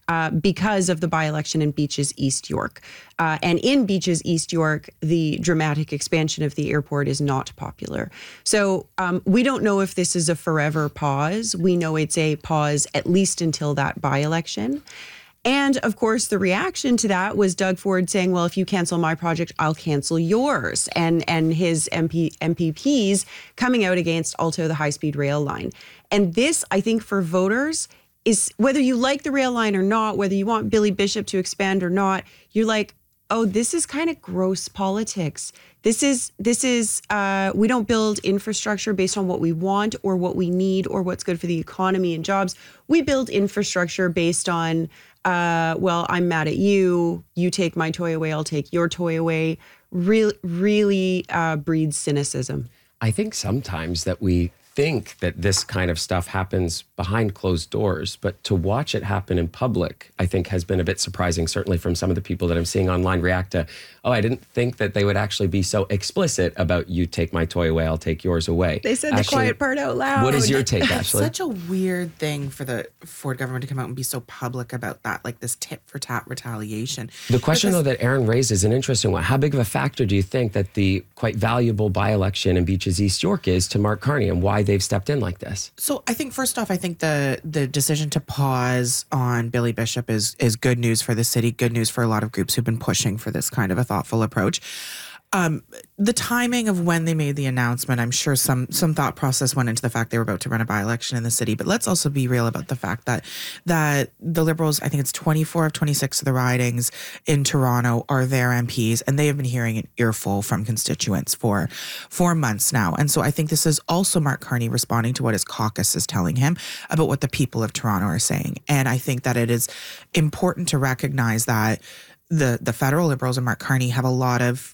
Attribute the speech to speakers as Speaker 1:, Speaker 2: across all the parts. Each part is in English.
Speaker 1: because of the by-election in Beaches East York. And in Beaches East York, the dramatic expansion of the airport is not popular. So we don't know if this is a forever pause. We know it's a pause at least until that by-election. And of course, the reaction to that was Doug Ford saying, well, if you cancel my project, I'll cancel yours. And his MPPs coming out against Alto, the high-speed rail line. And this, I think, for voters is whether you like the rail line or not, whether you want Billy Bishop to expand or not, you're like, oh, this is kind of gross politics. This is we don't build infrastructure based on what we want or what we need or what's good for the economy and jobs. We build infrastructure based on, well, I'm mad at you. You take my toy away, I'll take your toy away. Really breeds cynicism.
Speaker 2: I think sometimes that we think that this kind of stuff happens behind closed doors, but to watch it happen in public, I think has been a bit surprising, certainly from some of the people that I'm seeing online react to, oh, I didn't think that they would actually be so explicit about you take my toy away, I'll take yours away.
Speaker 1: They said Ashley, the quiet part out loud.
Speaker 2: What is your take, Ashley?
Speaker 3: It's such a weird thing for the Ford government to come out and be so public about that, like this tit for tat retaliation.
Speaker 2: The question, though, that Aaron raised is an interesting one. How big of a factor do you think that the quite valuable by-election in Beaches East York is to Mark Carney and why they've stepped in like this?
Speaker 3: So I think, first off, I think the decision to pause on Billy Bishop is good news for the city, good news for a lot of groups who've been pushing for this kind of a thoughtful approach. The timing of when they made the announcement, I'm sure some thought process went into the fact they were about to run a by-election in the city. But let's also be real about the fact that the Liberals, I think it's 24 of 26 of the ridings in Toronto are their MPs, and they have been hearing an earful from constituents for 4 months now. And so I think this is also Mark Carney responding to what his caucus is telling him about what the people of Toronto are saying. And I think that it is important to recognize that the federal Liberals and Mark Carney have a lot of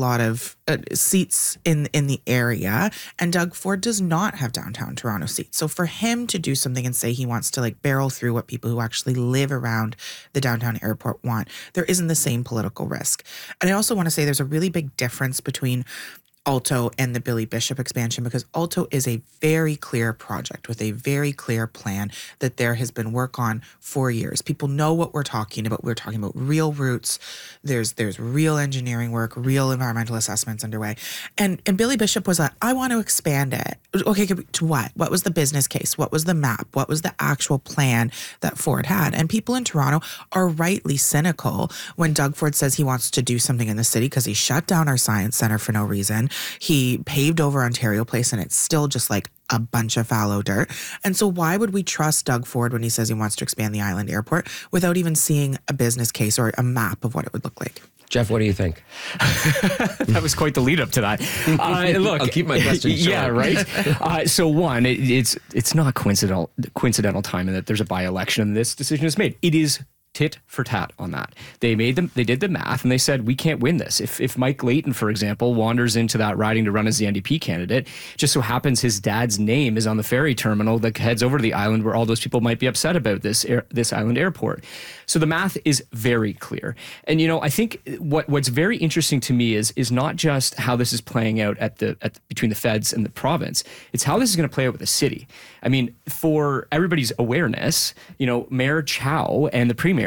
Speaker 3: seats in the area, and Doug Ford does not have downtown Toronto seats. So for him to do something and say he wants to like barrel through what people who actually live around the downtown airport want, there isn't the same political risk. And I also want to say there's a really big difference between Alto and the Billy Bishop expansion, because Alto is a very clear project with a very clear plan that there has been work on for years. People know what we're talking about. We're talking about real routes. There's real engineering work, real environmental assessments underway. And Billy Bishop was like, I want to expand it. Okay, to what? What was the business case? What was the map? What was the actual plan that Ford had? And people in Toronto are rightly cynical when Doug Ford says he wants to do something in the city because he shut down our science center for no reason. He paved over Ontario Place and it's still just like a bunch of fallow dirt. And so why would we trust Doug Ford when he says he wants to expand the island airport without even seeing a business case or a map of what it would look like?
Speaker 2: Jeff, what do you think?
Speaker 4: That was quite the lead up to that. Look,
Speaker 2: I'll keep my question short.
Speaker 4: Yeah, right. So one, it's not coincidental timing that there's a by-election and this decision is made. It is tit for tat on that. They did the math and they said, we can't win this. If Mike Layton, for example, wanders into that riding to run as the NDP candidate, just so happens his dad's name is on the ferry terminal that heads over to the island where all those people might be upset about this island airport. So the math is very clear. And, I think what's very interesting to me is not just how this is playing out between the feds and the province. It's how this is going to play out with the city. I mean, for everybody's awareness, Mayor Chow and the Premier,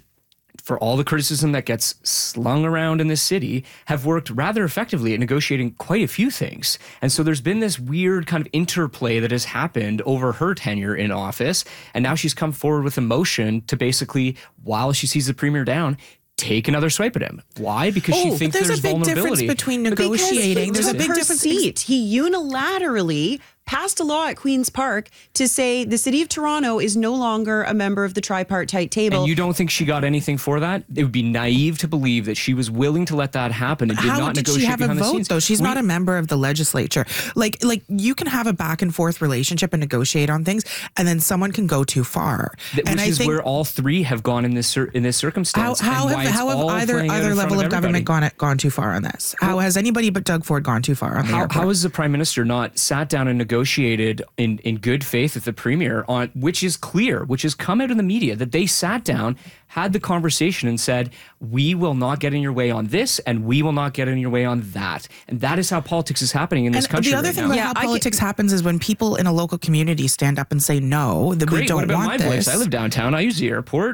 Speaker 4: for all the criticism that gets slung around in this city, have worked rather effectively at negotiating quite a few things. And so there's been this weird kind of interplay that has happened over her tenure in office. And now she's come forward with a motion to basically, while she sees the Premier down, take another swipe at him. Why? Because she thinks there's vulnerability.
Speaker 3: There's a big difference between negotiating.
Speaker 1: There's a big difference. He unilaterally passed a law at Queen's Park to say the city of Toronto is no longer a member of the tripartite table.
Speaker 4: And you don't think she got anything for that? It would be naive to believe that she was willing to let that happen and did not negotiate behind the scenes.
Speaker 3: How did she have a vote, though? She's not a member of the legislature. Like you can have a back and forth relationship and negotiate on things, and then someone can go too far.
Speaker 4: Which is where all three have gone in this circumstance.
Speaker 3: How have either level of government gone too far on this? How has anybody but Doug Ford gone too far on the airport?
Speaker 4: How has the Prime Minister not sat down and negotiated in good faith with the Premier on which is clear, which has come out in the media, that they sat down, had the conversation and said, we will not get in your way on this and we will not get in your way on that. And that is how politics is happening in this country.
Speaker 3: The other thing about how politics happens is when people in a local community stand up and say, no, that we don't want this.
Speaker 4: What about my place? I live downtown. I use the airport.